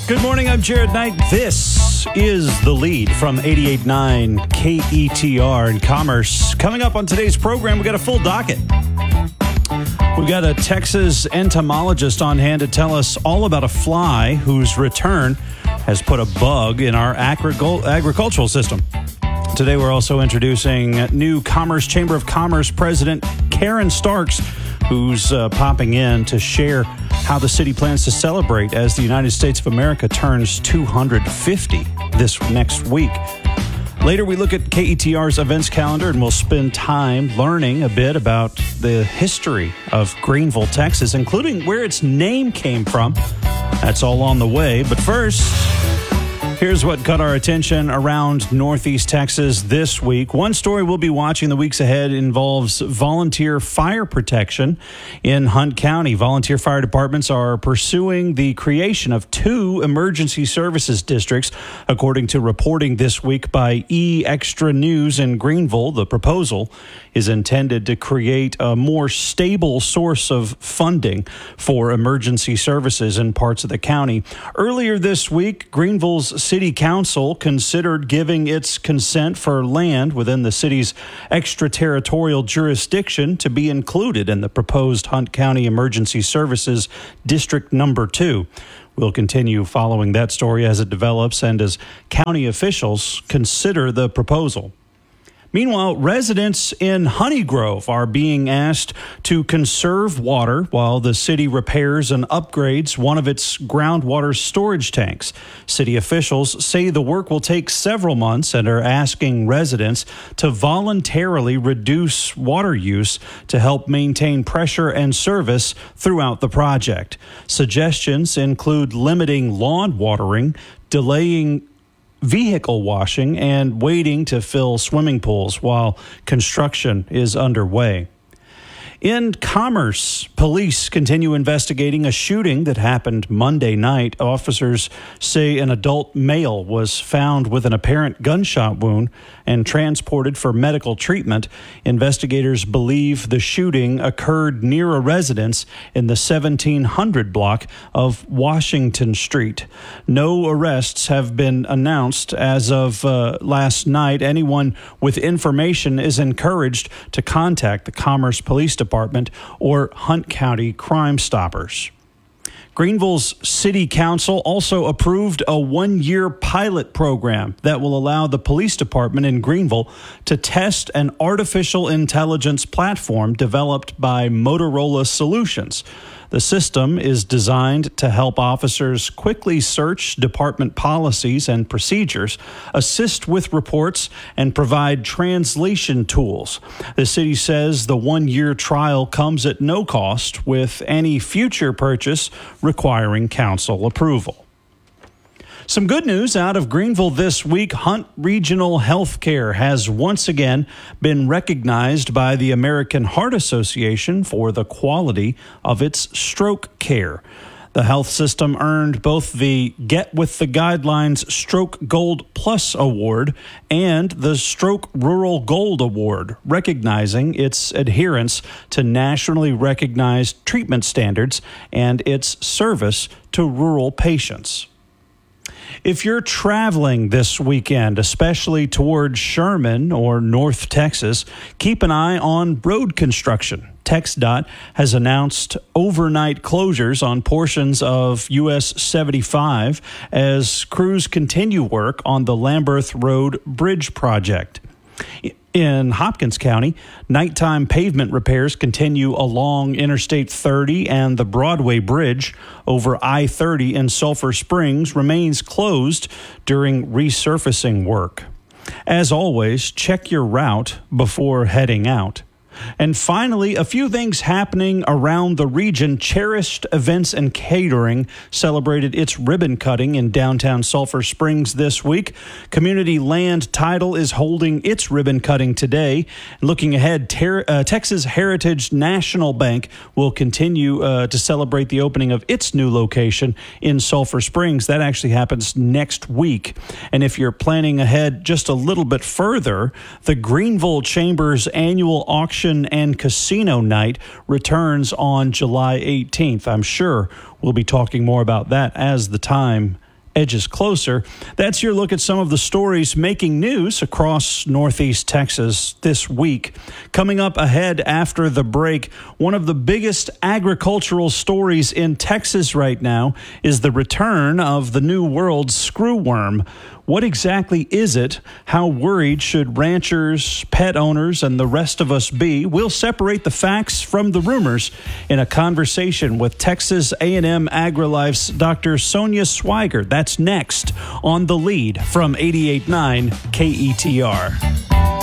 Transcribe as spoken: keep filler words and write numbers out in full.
Good morning, I'm Jared Knight. This is The Lead from eighty-eight point nine K E T R in Commerce. Coming up on today's program, we got a full docket. We've got a Texas entomologist on hand to tell us all about a fly whose return has put a bug in our agricul- agricultural system. Today, we're also introducing new Commerce Chamber of Commerce President Karen Starks, who's uh, popping in to share how the city plans to celebrate as the United States of America turns two hundred fifty this next week. Later, we look at K E T R's events calendar, and we'll spend time learning a bit about the history of Greenville, Texas, including where its name came from. That's all on the way. But first, here's what caught our attention around Northeast Texas this week. One story we'll be watching the weeks ahead involves volunteer fire protection in Hunt County. Volunteer fire departments are pursuing the creation of two emergency services districts, according to reporting this week by E! Extra News in Greenville. The proposal is intended to create a more stable source of funding for emergency services in parts of the county. Earlier this week, Greenville's City Council considered giving its consent for land within the city's extraterritorial jurisdiction to be included in the proposed Hunt County Emergency Services District Number Two. We'll continue following that story as it develops and as county officials consider the proposal. Meanwhile, residents in Honey Grove are being asked to conserve water while the city repairs and upgrades one of its groundwater storage tanks. City officials say the work will take several months and are asking residents to voluntarily reduce water use to help maintain pressure and service throughout the project. Suggestions include limiting lawn watering, delaying vehicle washing, and waiting to fill swimming pools while construction is underway. In Commerce, police continue investigating a shooting that happened Monday night. Officers say an adult male was found with an apparent gunshot wound and transported for medical treatment. Investigators believe the shooting occurred near a residence in the seventeen hundred block of Washington Street. No arrests have been announced as of uh, last night. Anyone with information is encouraged to contact the Commerce Police Department. Department or Hunt County Crime Stoppers. Greenville's City Council also approved a one-year pilot program that will allow the police department in Greenville to test an artificial intelligence platform developed by Motorola Solutions. The system is designed to help officers quickly search department policies and procedures, assist with reports, and provide translation tools. The city says the one-year trial comes at no cost, with any future purchase requiring council approval. Some good news out of Greenville this week. Hunt Regional Healthcare has once again been recognized by the American Heart Association for the quality of its stroke care. The health system earned both the Get With the Guidelines Stroke Gold Plus Award and the Stroke Rural Gold Award, recognizing its adherence to nationally recognized treatment standards and its service to rural patients. If you're traveling this weekend, especially towards Sherman or North Texas, keep an eye on road construction. TxDOT has announced overnight closures on portions of U S seventy-five as crews continue work on the Lamberth Road Bridge project. In Hopkins County, nighttime pavement repairs continue along Interstate thirty, and the Broadway Bridge over I thirty in Sulphur Springs remains closed during resurfacing work. As always, check your route before heading out. And finally, a few things happening around the region. Cherished Events and Catering celebrated its ribbon cutting in downtown Sulphur Springs this week. Community Land Title is holding its ribbon cutting today. Looking ahead, Ter- uh, Texas Heritage National Bank will continue uh, to celebrate the opening of its new location in Sulphur Springs. That actually happens next week. And if you're planning ahead just a little bit further, the Greenville Chamber's annual auction and Casino Night returns on July eighteenth. I'm sure we'll be talking more about that as the time edges closer. That's your look at some of the stories making news across Northeast Texas this week. Coming up ahead after the break, one of the biggest agricultural stories in Texas right now is the return of the New World screwworm. What exactly is it? How worried should ranchers, pet owners, and the rest of us be? We'll separate the facts from the rumors in a conversation with Texas A and M AgriLife's Doctor Sonia Swigert. That's next on The Lead from eighty-eight point nine K E T R.